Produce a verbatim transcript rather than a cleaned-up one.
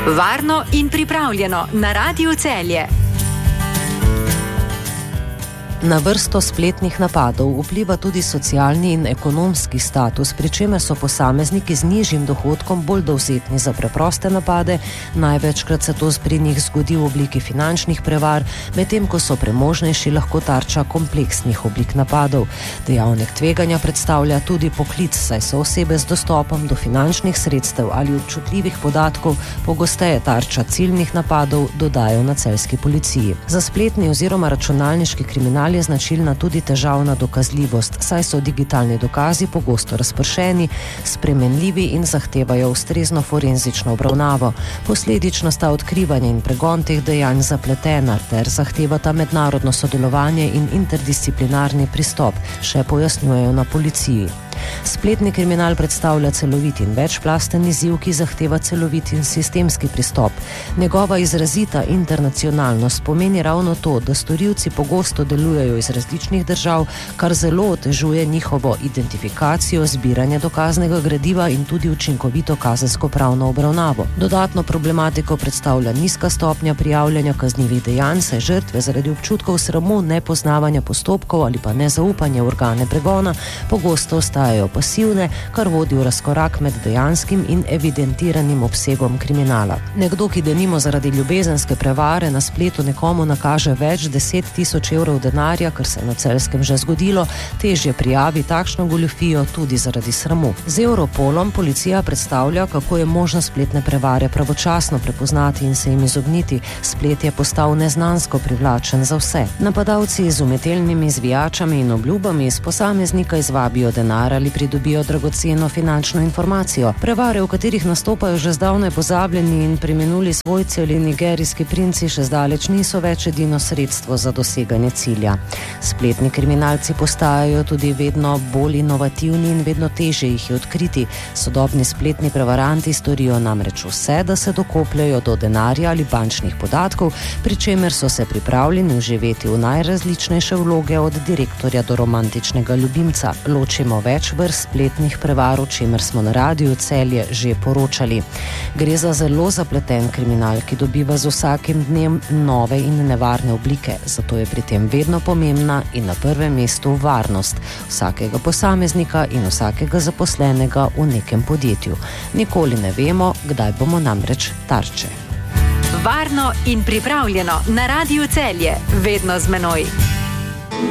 Varno in pripravljeno na Radiu Celje. Na vrsto spletnih napadov vpliva tudi socialni in ekonomski status, pri čemer so posamezniki z nižjim dohodkom bolj dovzetni za preproste napade, največkrat se to pri njih zgodi v obliki finančnih prevar, medtem ko so premožnejši lahko tarča kompleksnih oblik napadov. Dejavnik tveganja predstavlja tudi poklic, saj so osebe z dostopom do finančnih sredstev ali občutljivih podatkov pogosteje tarča ciljnih napadov, dodajo na celjski policiji. Za spletni oziroma računalniški kriminal je značilna tudi težavna dokazljivost, saj so digitalni dokazi pogosto razpršeni, spremenljivi in zahtevajo ustrezno forenzično obravnavo. Posledično sta odkrivanje in pregon teh dejanj zapletena ter zahtevata mednarodno sodelovanje in interdisciplinarni pristop, še pojasnjujejo na policiji. Spletni kriminal predstavlja celovit in večplasten izziv, ki zahteva celovit in sistemski pristop. Njegova izrazita internacionalnost pomeni ravno to, da storilci pogosto delujejo iz različnih držav, kar zelo otežuje njihovo identifikacijo, zbiranje dokaznega gradiva in tudi učinkovito kazensko-pravno obravnavo. Dodatno problematiko predstavlja nizka stopnja prijavljanja kaznivih dejanj, saj žrtve zaradi občutkov sramu, nepoznavanja postopkov ali pa nezaupanja v organe pregona pogosto ostajajo pasivne, kar vodi v razkorak med dejanskim in evidentiranim obsegom kriminala. Nekdo, ki denimo zaradi ljubezenske prevare na spletu nekomu nakaže več deset tisoč evrov denarja, kar se je na Celjskem že zgodilo, težje prijavi takšno goljufijo tudi zaradi sramu. Z Europolom policija predstavlja, kako je možno spletne prevare pravočasno prepoznati in se jim izogniti. Splet je postal neznansko privlačen za vse. Napadalci z umetelnimi zvijačami in obljubami iz posameznika izvabijo denar ali pridobijo dragoceno finančno informacijo. Prevare, v katerih nastopajo že zdavnaj pozabljeni in preminuli svojci ali nigerijski princi, še zdaleč niso več edino sredstvo za doseganje cilja. Spletni kriminalci postajajo tudi vedno bolj inovativni in vedno težje jih je odkriti. Sodobni spletni prevaranti storijo namreč vse, da se dokopljajo do denarja ali bančnih podatkov, pri čemer so se pripravljeni vživeti v najrazličnejše vloge od direktorja do romantičnega ljubimca. Ločimo več vrst spletnih prevar, o čemer smo na Radiu Celje že poročali. Gre za zelo zapleten kriminal, ki dobiva z vsakim dnem nove in nevarne oblike, zato je pri tem vedno pomembna in na prvem mestu varnost vsakega posameznika in vsakega zaposlenega v nekem podjetju. Nikoli ne vemo, kdaj bomo namreč tarče. Varno in pripravljeno na Radiu Celje, vedno z menoj.